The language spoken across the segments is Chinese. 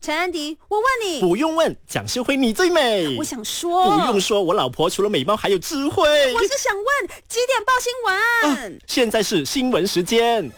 陈安迪，我问你， 不用问，蒋秀慧你最美。 我想说， 不用说，我老婆除了美貌还有智慧。 我是想问几点报新闻？ 现在是新闻时间。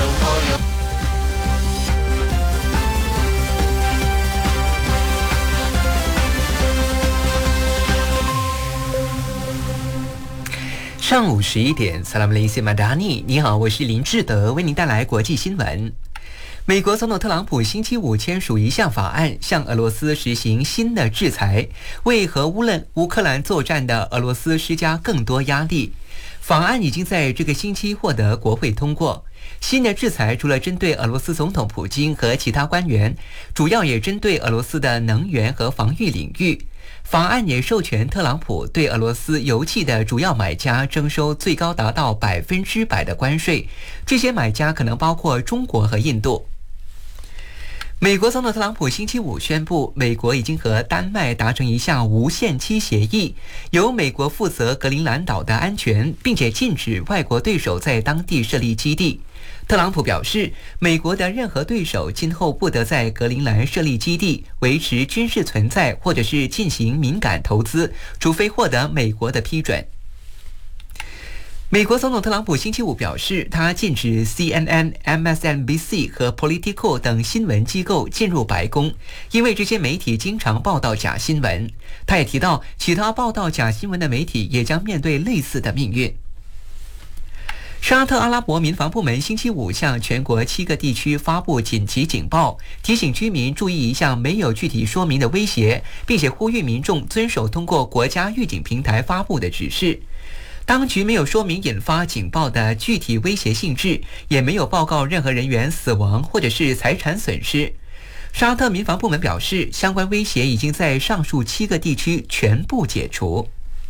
上午11点 Salam Malaysia Madani， 你好，我是林志德，为您带来国际新闻。美国总统特朗普星期五签署一项法案，向俄罗斯实行新的制裁，为和乌克兰作战的俄罗斯施加更多压力。法案已经在这个星期获得国会通过。新的制裁除了针对俄罗斯总统普京和其他官员，主要也针对俄罗斯的能源和防御领域。法案也授权特朗普对俄罗斯油气的主要买家征收最高达到100%的关税，这些买家可能包括中国和印度。美国总统特朗普星期五宣布，美国已经和丹麦达成一项无限期协议，由美国负责格陵兰岛的安全，并且禁止外国对手在当地设立基地。特朗普表示，美国的任何对手今后不得在格陵兰设立基地、维持军事存在或者是进行敏感投资，除非获得美国的批准。美国总统特朗普星期五表示，他禁止 CNN、MSNBC 和 Politico 等新闻机构进入白宫，因为这些媒体经常报道假新闻。他也提到，其他报道假新闻的媒体也将面对类似的命运。沙特阿拉伯民防部门星期五向全国7个地区发布紧急警报，提醒居民注意一项没有具体说明的威胁，并且呼吁民众遵守通过国家预警平台发布的指示。当局没有说明引发警报的具体威胁性质，也没有报告任何人员死亡或者是财产损失。沙特民防部门表示，相关威胁已经在上述7个地区全部解除。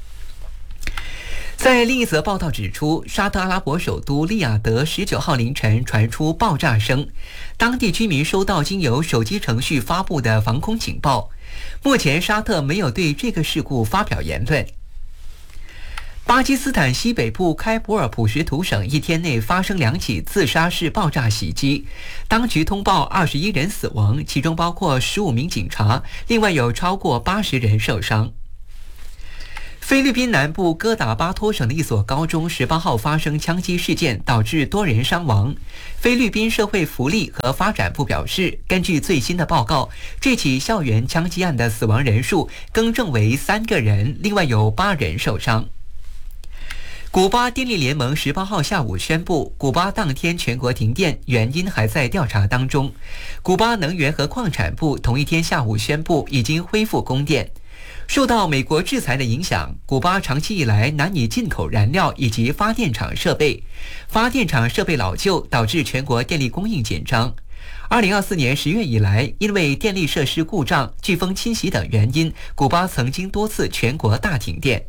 在另一则报道指出，沙特阿拉伯首都利雅得19号凌晨传出爆炸声，当地居民收到经由手机程序发布的防空警报。目前沙特没有对这个事故发表言论。巴基斯坦西北部开普尔普什图省一天内发生2起自杀式爆炸袭击，当局通报21人死亡，其中包括15名警察，另外有超过80人受伤。菲律宾南部哥打巴托省的一所高中18号发生枪击事件，导致多人伤亡。菲律宾社会福利和发展部表示，根据最新的报告，这起校园枪击案的死亡人数更正为3个人，另外有8人受伤。古巴电力联盟18号下午宣布，古巴当天全国停电，原因还在调查当中。古巴能源和矿产部同一天下午宣布，已经恢复供电。受到美国制裁的影响，古巴长期以来难以进口燃料以及发电厂设备。发电厂设备老旧，导致全国电力供应紧张。2024年10月以来，因为电力设施故障、飓风侵袭等原因，古巴曾经多次全国大停电。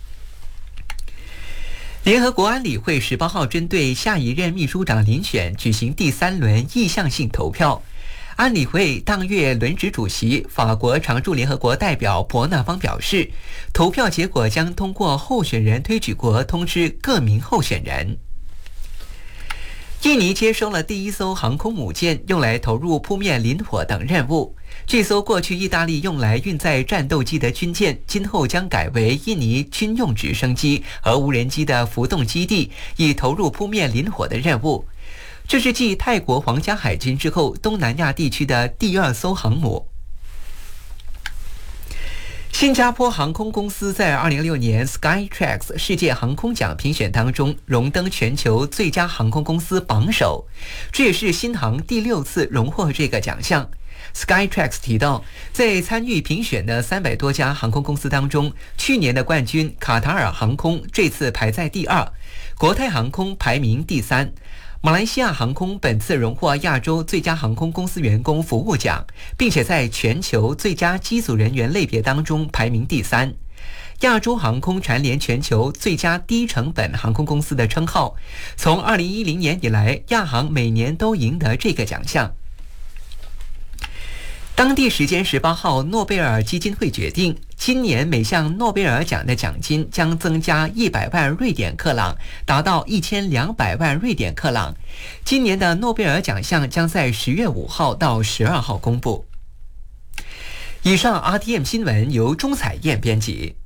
联合国安理会18号针对下一任秘书长遴选举行第3轮意向性投票。安理会当月轮值主席法国常驻联合国代表博纳方表示，投票结果将通过候选人推举国通知各名候选人。印尼接收了第1艘航空母舰，用来投入扑灭磷火等任务。这艘过去意大利用来运载战斗机的军舰，今后将改为印尼军用直升机和无人机的浮动基地，以投入扑灭磷火的任务。这是继泰国皇家海军之后，东南亚地区的第2艘航母。新加坡航空公司在2016年 Skytrax 世界航空奖评选当中荣登全球最佳航空公司榜首，这也是新航第6次荣获这个奖项。Skytrax 提到，在参与评选的300多家航空公司当中，去年的冠军卡塔尔航空这次排在第2，国泰航空排名第3。马来西亚航空本次荣获亚洲最佳航空公司员工服务奖，并且在全球最佳机组人员类别当中排名第3。亚洲航空蝉联全球最佳低成本航空公司的称号，从2010年以来，亚航每年都赢得这个奖项。当地时间18号，诺贝尔基金会决定，今年每项诺贝尔奖的奖金将增加100万瑞典克朗，达到1200万瑞典克朗。今年的诺贝尔奖项将在10月5号到12号公布。 以上 RTM 新闻由钟彩燕编辑。